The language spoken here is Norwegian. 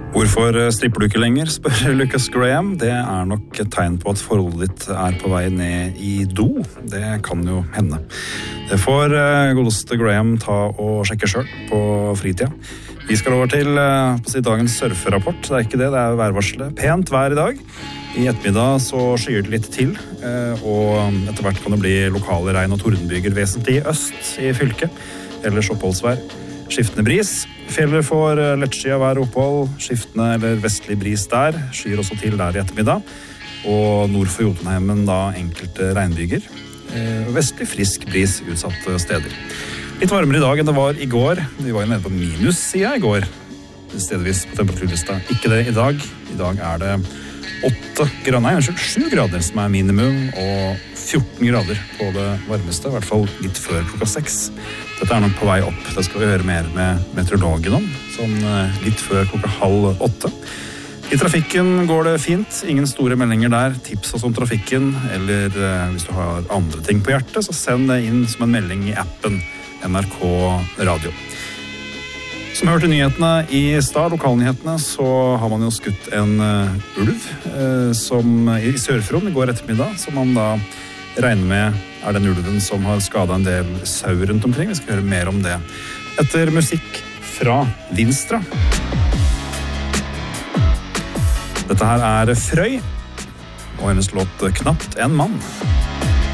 Hvorfor stripper du ikke lenger, spør Lucas Graham. Det nok et tegn på at forholdet ditt på vei ned i do. Det kan jo hende. Det får godeste Graham ta og sjekke selv på fritida. Vi skal over til dagens surferapport. Det ikke det, det værvarselet. Pent vær i dag. I ettermiddag så skyer det litt til, og etter hvert kan det bli lokale regn- og tordenbyger vesentlig i øst i fylket. Ellers oppholdsvær. Skiftende bris. Fjellet får lettsky av vær opphold, skiftende eller vestlig bris der, skyer også til der i ettermiddag, og nord for Jotunheimen da enkelte regnbyger, vestlig frisk bris utsatte steder. Litt varmere i dag enn det var i går, vi var jo nede på minussida i går, stedvis på temperaturlista. Ikke det i dag det 7 grader som minimum, og 14 grader på det varmeste, i hvert fall litt før klokka 6. Dette nok på vei opp, det skal vi høre mer med meteorologen om, sånn litt før klokka 7:30. I trafikken går det fint, ingen store meldinger der, tips oss om trafikken, eller hvis du har andre ting på hjertet, så send det inn som en melding i appen NRK Radio. Som hørte nyhetene i stad, lokalnyhetene, så har man jo skutt en ulv i Sør-Fron i går ettermiddag, som man da regner med den ulven som har skadet en del sau rundt omkring. Vi skal høre mer om det etter musikk fra Vinstra. Dette her Frøy, og hennes låt Knapt en mann.